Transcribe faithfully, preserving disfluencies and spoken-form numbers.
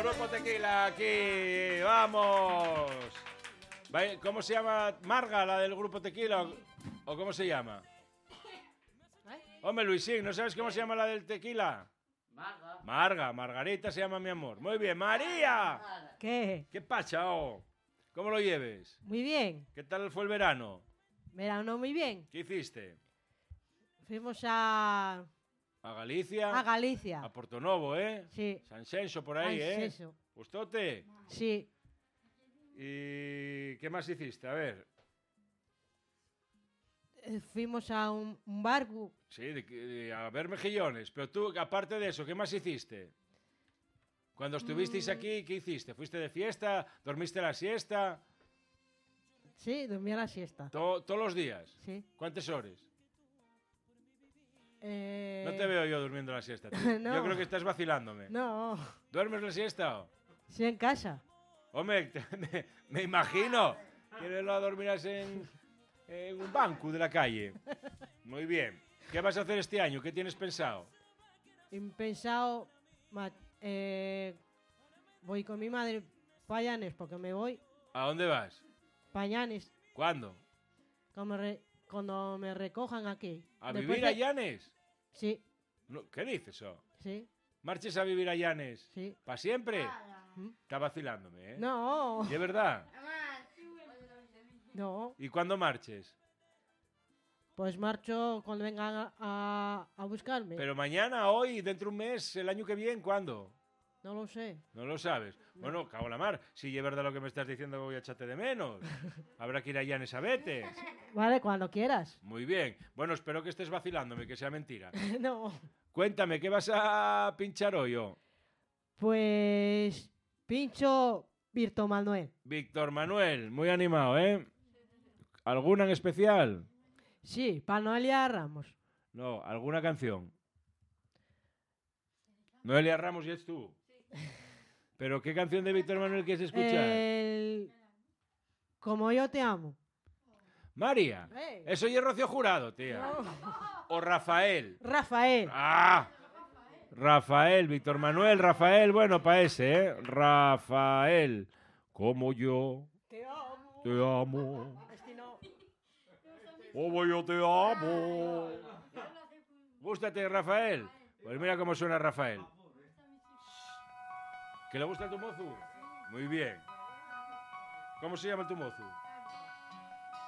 Grupo Tequila, aquí, vamos. ¿Cómo se llama? ¿Marga, la del Grupo Tequila? ¿O, o cómo se llama? ¿Eh? Hombre, Luisín, ¿no sabes cómo se llama la del tequila? Marga. Marga, Margarita se llama mi amor. Muy bien, María. ¿Qué? ¿Qué pacha, oh? ¿Cómo lo lleves? Muy bien. ¿Qué tal fue el verano? Verano muy bien. ¿Qué hiciste? Fuimos a... ¿A Galicia? A Galicia. A Portonovo, ¿eh? Sí. San Xenxo, por ahí, San ¿eh? Xenxo. ¿Gustote? Sí. ¿Y qué más hiciste? A ver. Eh, Fuimos a un, un barco. Sí, de, de- a ver mejillones. Pero tú, aparte de eso, ¿qué más hiciste? Cuando estuvisteis Mm. aquí, ¿qué hiciste? ¿Fuiste de fiesta? ¿Dormiste la siesta? Sí, dormí a la siesta. To- ¿Todos los días? Sí. ¿Cuántas horas? Eh... No te veo yo durmiendo la siesta, tío. No. Yo creo que estás vacilándome. No. ¿Duermes la siesta? o? Sí, en casa. Hombre, te- me, me imagino que lo dormirás en, en un banco de la calle. Muy bien. ¿Qué vas a hacer este año? ¿Qué tienes pensado? He pensado... ma- eh, voy con mi madre para Llanes, porque me voy ¿A dónde vas? para Llanes ¿Cuándo? cuando me, re- cuando me recojan aquí. ¿A Después vivir de- a Llanes? Sí, No, ¿qué dices eso? sí, ¿Marches a vivir a Llanes? sí. ¿Para siempre? ¿Mm? Está vacilándome, ¿eh? No, ¿De verdad? no. ¿Y cuándo marches? Pues marcho cuando vengan a, a- a buscarme. ¿Pero mañana, hoy, dentro de un mes, el año que viene, cuándo? No lo sé. No lo sabes. Bueno, cago en la mar. Si es verdad lo que me estás diciendo, voy a echarte de menos. Habrá que ir a Llanes a vete. Vale, cuando quieras. Muy bien. Bueno, espero que estés vacilándome, que sea mentira. No. Cuéntame, ¿qué vas a pinchar hoy, yo? Pues pincho Virto Manuel. Víctor Manuel, muy animado, ¿eh? ¿Alguna en especial? Sí, para Noelia Ramos. No, ¿alguna canción? Noelia Ramos y es tú. ¿Pero qué canción de Víctor Manuel quieres escuchar? El... Como yo te amo. María. Ey. Eso y es Rocío Jurado, tía. O Rafael. Rafael. ¡Ah! Rafael, Víctor Manuel, Rafael, bueno, para ese, ¿eh? Rafael, como yo Te amo. te amo, Este no. como yo te amo. ¿Gústate, Rafael? Pues mira cómo suena Rafael. ¿Que le gusta tu mozo? Muy bien. ¿Cómo se llama tu mozo?